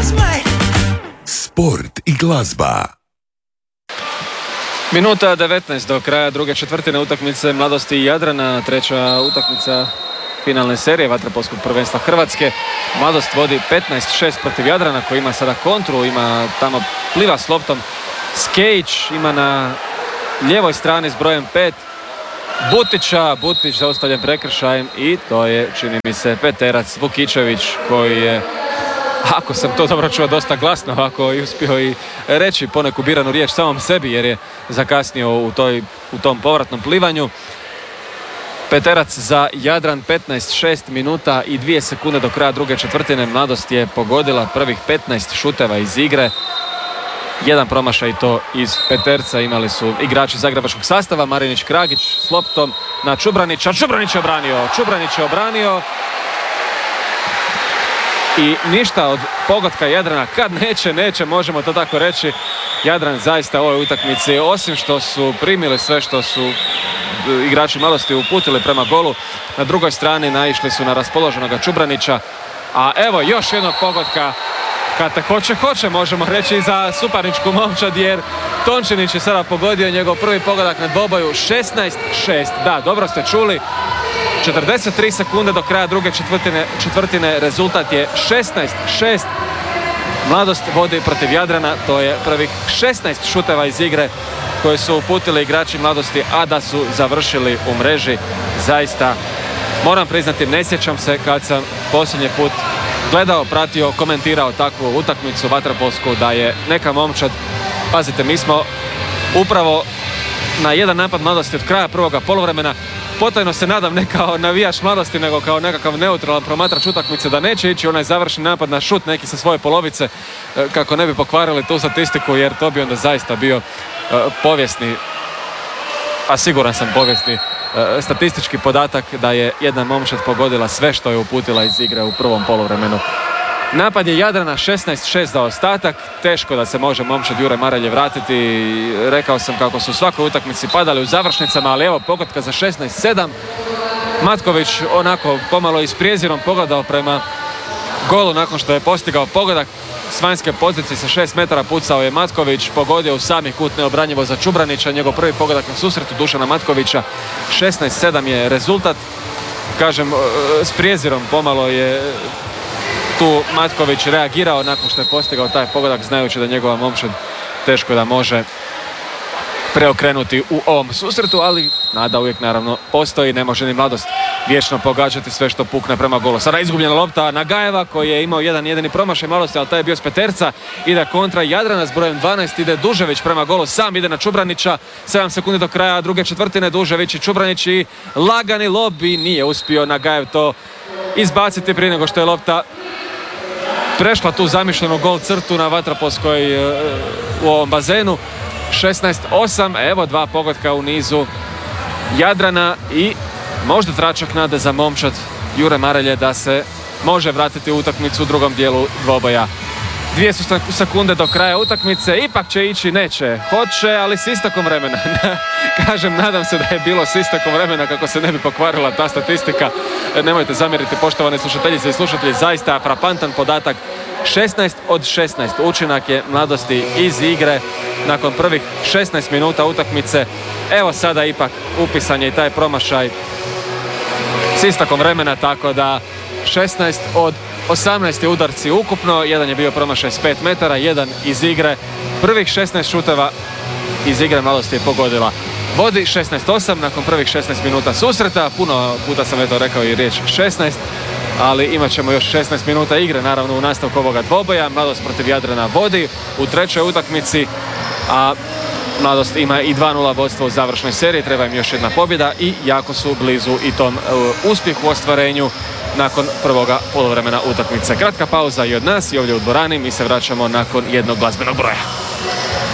Sport i glazba. Minuta 19 do kraja druge četvrtine utakmice Mladosti i Jadrana, treća utakmica finalne serije vaterpolskog prvenstva Hrvatske. Mladost vodi 15-6 protiv Jadrana koji ima sada kontru, ima tamo pliva s loptom Skejić, ima na lijevoj strani s brojem 5 Butića, Butić zaustavljen prekršajem i to je, čini mi se, Peterac Vukičević koji je, ako sam to dobro čuo, dosta glasno, ako je uspio i reći poneku biranu riječ samom sebi jer je zakasnio u tom povratnom plivanju. Peterac za Jadran, 15-6 minuta i 2 sekunde do kraja druge četvrtine. Mladost je pogodila prvih 15 šuteva iz igre. Jedan promašaj to iz Peterca imali su igrači zagrebačkog sastava. Marinić Kragić s loptom na Čubranića. Čubranić je obranio. I ništa od pogotka Jadrana. Kad neće, možemo to tako reći. Jadran zaista u ovoj utakmici, osim što su primili sve što su igrači Mladosti uputili prema golu, na drugoj strani naišli su na raspoloženog Čubranića. A evo još jednog pogotka. Kad te hoće, možemo reći, za suparničku momčad, jer Tončinić je sada pogodio njegov prvi pogodak na dvoboju. 16-6. Da, dobro ste čuli. 43 sekunde do kraja druge četvrtine. Rezultat je 16-6. Mladost vodi protiv Jadrana. To je prvih 16 šuteva iz igre koje su uputili igrači Mladosti, a da su završili u mreži. Zaista, moram priznati, ne sjećam se kad sam posljednji put gledao, pratio, komentirao takvu utakmicu vaterpolsku, da je neka momčad, pazite, mi smo upravo na jedan napad Mladosti od kraja prvoga poluvremena, potajno se nadam ne kao navijač Mladosti, nego kao nekakav neutralan promatrač utakmice, da neće ići onaj završni napad na šut neki sa svoje polovice, kako ne bi pokvarili tu statistiku, jer to bi onda zaista bio povijesni, a siguran sam povijesni statistički podatak da je jedna momčad pogodila sve što je uputila iz igre u prvom poluvremenu. Napad je Jadrana, 16-6 za ostatak. Teško da se može momčad Jure Marelje vratiti. Rekao sam kako su u svakoj utakmici padali u završnicama, ali evo pogotka za 16-7. Matković onako pomalo i s prijezirom pogledao prema golu nakon što je postigao pogodak. S vanjske pozicije sa 6 metara pucao je Matković, pogodio u sami kut neobranjivo za Čubranića, njegov prvi pogodak na susretu Dušana Matkovića. 16-7 je rezultat. Kažem, s prijezirom pomalo je tu Matković reagirao nakon što je postigao taj pogodak, znajući da njegova momčad teško da može preokrenuti u ovom susretu, ali nada uvijek naravno postoji. Ne može ni Mladost vječno pogađati sve što pukne prema golu. Sada izgubljena lopta Nagajeva koji je imao jedan jedini promašaj Mladosti, ali taj je bio s Peterca. Ide kontra Jadrana s brojem 12, ide Dužević prema golu, sam ide na Čubranića. 7 sekundi do kraja druge četvrtine, Dužević i Čubranić i lagani lob i nije uspio Nagajev to izbaciti prije nego što je lopta prešla tu zamišljenu gol crtu na vaterpolskoj u ovom bazenu. 16-8, evo dva pogotka u nizu Jadrana i možda tračak nade za momčad Jure Marelje da se može vratiti u utakmicu u drugom dijelu dvoboja. 2 su sekunde do kraja utakmice, ipak će ići, neće, hoće, ali s istekom vremena. Kažem, nadam se da je bilo s istekom vremena kako se ne bi pokvarila ta statistika. Nemojte zamjeriti, poštovane slušateljice i slušatelji, zaista frapantan podatak. 16 od 16 učinak je Mladosti iz igre nakon prvih 16 minuta utakmice. Evo sada ipak upisan je i taj promašaj s istekom vremena, tako da 16 od 18 udarci ukupno, jedan je bio promašaj s 5 metara, jedan iz igre. Prvih 16 šuteva iz igre Mladosti je pogodila. Vodi 16-8 nakon prvih 16 minuta susreta. Puno puta sam rekao i riječ 16, ali imat ćemo još 16 minuta igre naravno u nastavku ovoga dvoboja. Mladost protiv Jadrana vodi u trećoj utakmici, a Mladost ima i 2-0 vodstvo u završnoj seriji. Treba im još jedna pobjeda i jako su blizu i tom uspjehu u ostvarenju nakon prvoga poluvremena utakmice. Kratka pauza i od nas i ovdje u dvorani. Mi se vraćamo nakon jednog glazbenog broja.